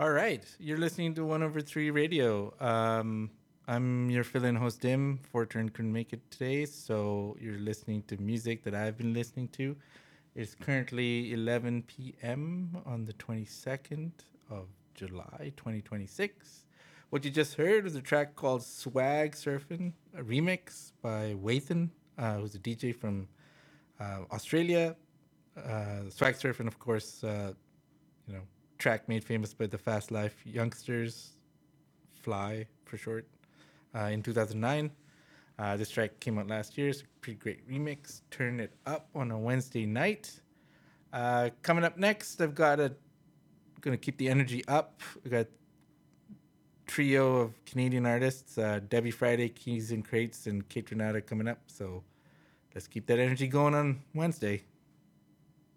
All right, you're listening to 1/3 Radio. I'm your fill-in host Dim. Fortran couldn't make it today, so you're listening to music that I've been listening to. It's currently 11 p.m. on the 22nd of July, 2026. What you just heard was a track called "Swag Surfin'," a remix by Wathan, who's a DJ from Australia. Swag Surfin', of course, you know, track made famous by the Fast Life youngsters, Fly for short, in 2009. This track came out last year. It's a pretty great remix. Turn it up on a Wednesday night. Coming up next, I've got gonna keep the energy up. We got trio of Canadian artists, Debbie Friday, Keys and Crates, and Kate Renata coming up. So let's keep that energy going on Wednesday.